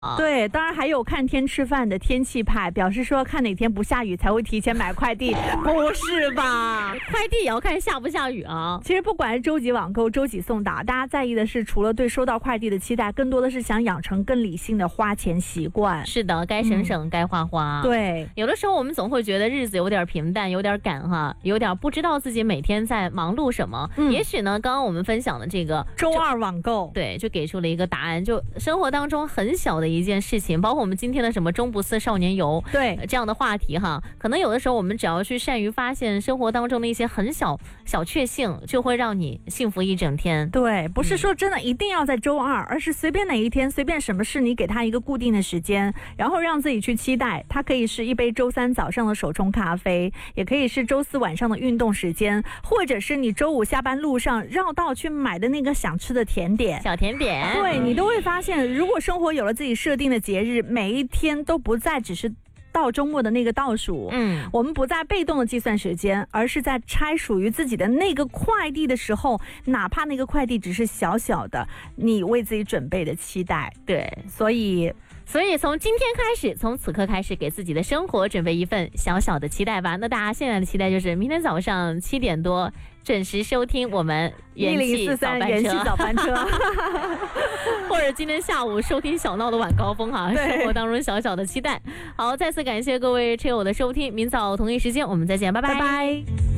对，当然还有看天吃饭的天气派，表示说看哪天不下雨才会提前买快递，不是吧？ 快递也要看下不下雨啊。 其实不管是周几网购、周几送达，大家在意的是除了对收到快递的期待，更多的是想养成更理性的花钱习惯。 是的，该省省，该花花。 对， 有的时候我们总会觉得日子有点平淡，有点赶哈，有点不知道自己每天在忙碌什么。也许呢，刚刚我们分享的这个周二网购， 对，就给出了一个答案，就生活当中很小的一件事情，包括我们今天的什么中不四少年游， 对， 这样的话题哈，可能有的时候我们只要去善于发现生活当中的一些很小确幸，就会让你幸福一整天。 对，不是说真的一定要在周二，而是随便哪一天，随便什么事，你给他一个固定的时间，然后让自己去期待。它可以是一杯周三早上的手冲咖啡，也可以是周四晚上的运动时间，或者是你周五下班路上绕道去买的那个想吃的甜点， 小甜点。 对，你都会发现，如果生活有了自己设定的节日，每一天都不再只是到周末的那个倒数，我们不再被动的计算时间，而是在拆属于自己的那个快递的时候，哪怕那个快递只是小小的，你为自己准备的期待。 对， 所以从今天开始，从此刻开始，给自己的生活准备一份小小的期待吧。那大家现在的期待就是明天早上7点多准时收听我们元气早班车，或者今天下午收听小闹的晚高峰哈，生活当中小小的期待。好，再次感谢各位车友的收听，明早同一时间我们再见，拜拜。